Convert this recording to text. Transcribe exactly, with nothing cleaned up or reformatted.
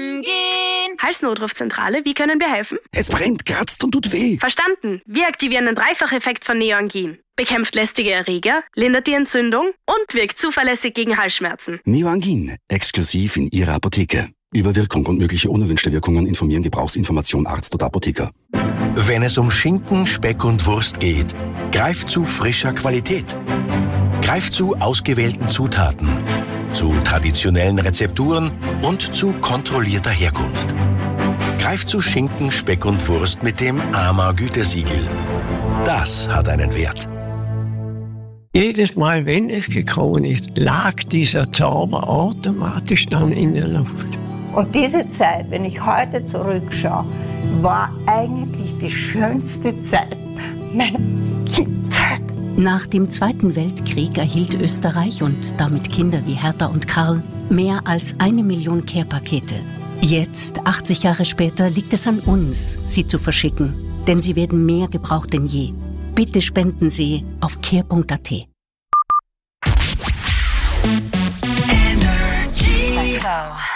Halsnotrufzentrale, wie können wir helfen? Es brennt, kratzt und tut weh. Verstanden. Wir aktivieren den Dreifacheffekt von Neoangin. Bekämpft lästige Erreger, lindert die Entzündung und wirkt zuverlässig gegen Halsschmerzen. Neoangin, exklusiv in Ihrer Apotheke. Über Wirkung und mögliche unerwünschte Wirkungen informieren Gebrauchsinformation Arzt oder Apotheker. Wenn es um Schinken, Speck und Wurst geht, greift zu frischer Qualität. Greift zu ausgewählten Zutaten, zu traditionellen Rezepturen und zu kontrollierter Herkunft. Greift zu Schinken, Speck und Wurst mit dem A M A-Gütesiegel. Das hat einen Wert. Jedes Mal, wenn es gekommen ist, lag dieser Zauber automatisch dann in der Luft. Und diese Zeit, wenn ich heute zurückschaue, war eigentlich die schönste Zeit meiner Kindheit. Nach dem Zweiten Weltkrieg erhielt Österreich und damit Kinder wie Hertha und Karl mehr als eine Million Care-Pakete. Jetzt, achtzig Jahre später, liegt es an uns, sie zu verschicken. Denn sie werden mehr gebraucht denn je. Bitte spenden Sie auf care punkt a t. Energy. Let's go.